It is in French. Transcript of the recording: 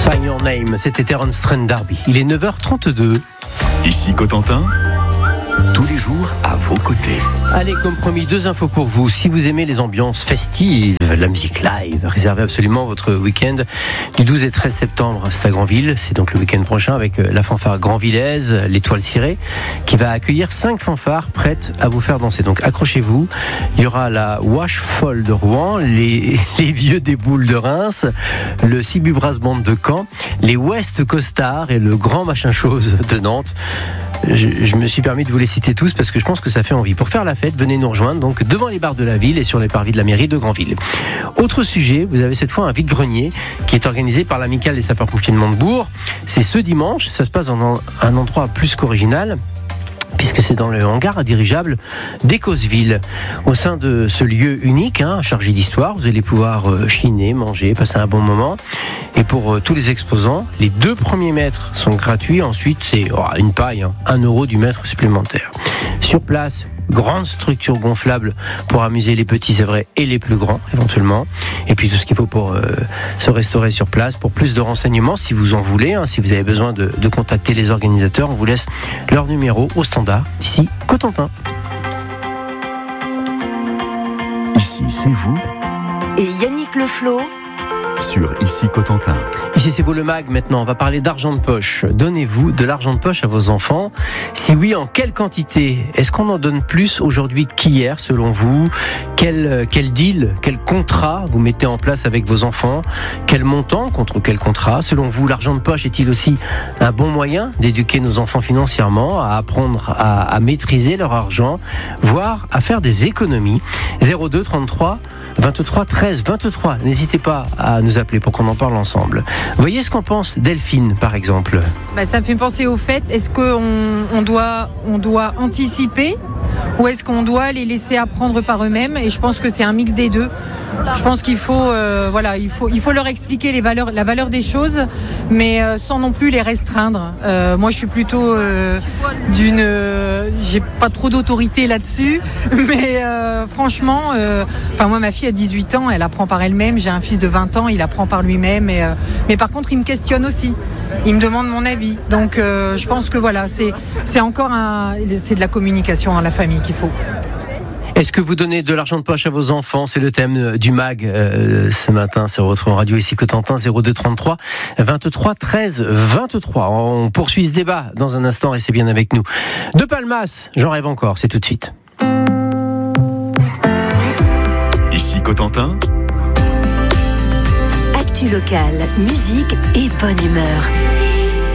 Sign Your Name, c'était Terence Trent D'Arby. Il est 9h32. Ici Cotentin, tous les jours à vos côtés. Allez, comme promis, 2 infos pour vous. Si vous aimez les ambiances festives, la musique live, réservez absolument votre week-end du 12 et 13 septembre. C'est à Granville, c'est donc le week-end prochain avec la fanfare grandvillaise, l'Étoile Cirée, qui va accueillir 5 fanfares prêtes à vous faire danser. Donc accrochez-vous, il y aura la Wash Folle de Rouen, les Vieux des Boules de Reims, le Sibu Brass Band de Caen, les West Costards et le Grand Machin Chose de Nantes. Je me suis permis de vous les citer tous parce que je pense que ça fait envie. Pour faire la fête, venez nous rejoindre donc devant les bars de la ville et sur les parvis de la mairie de Granville. Autre sujet, vous avez cette fois un vide-grenier qui est organisé par l'Amicale des sapeurs-pompiers de Montebourg. C'est ce dimanche, ça se passe dans un endroit plus qu'original, puisque c'est dans le hangar à dirigeable d'Écosville. Au sein de ce lieu unique, chargé d'histoire, vous allez pouvoir chiner, manger, passer un bon moment. Et pour tous les exposants, les 2 premiers mètres sont gratuits. Ensuite, c'est une paille, 1 euro du mètre supplémentaire. Sur place, grande structure gonflable pour amuser les petits, c'est vrai, et les plus grands, éventuellement. Et puis tout ce qu'il faut pour se restaurer sur place. Pour plus de renseignements, si vous en voulez, si vous avez besoin de contacter les organisateurs, on vous laisse leur numéro au standard, ici, Cotentin. Ici, c'est vous. Et Yannick Leflot Sur Ici Cotentin. Ici c'est vous le mag maintenant, on va parler d'argent de poche. Donnez-vous de l'argent de poche à vos enfants? Si oui, en quelle quantité? Est-ce qu'on en donne plus aujourd'hui qu'hier selon vous? Quel deal, quel contrat vous mettez en place avec vos enfants? Quel montant contre quel contrat? Selon vous, l'argent de poche est-il aussi un bon moyen d'éduquer nos enfants financièrement, à apprendre à maîtriser leur argent, voire à faire des économies? 02 33 23 13 23. N'hésitez pas à nous appeler pour qu'on en parle ensemble. Voyez ce qu'en pense Delphine, par exemple. Ça me fait penser au fait, est-ce qu'on doit anticiper ou est-ce qu'on doit les laisser apprendre par eux-mêmes? Et je pense que c'est un mix des deux. Je pense qu'il faut, il faut leur expliquer la valeur des choses, mais sans non plus les restreindre. Moi, je suis plutôt j'ai pas trop d'autorité là-dessus, mais franchement, moi, ma fille a 18 ans, elle apprend par elle-même. J'ai un fils de 20 ans, il apprend par lui-même. Mais par contre, il me questionne aussi. Il me demande mon avis. Donc, je pense que c'est encore c'est de la communication dans la famille qu'il faut. Est-ce que vous donnez de l'argent de poche à vos enfants? C'est le thème du MAG ce matin sur votre radio ici Cotentin. 02 33 23 13 23. On poursuit ce débat dans un instant, restez bien avec nous. De Palmas, j'en rêve encore, c'est tout de suite. Ici Cotentin. Actu locale, musique et bonne humeur.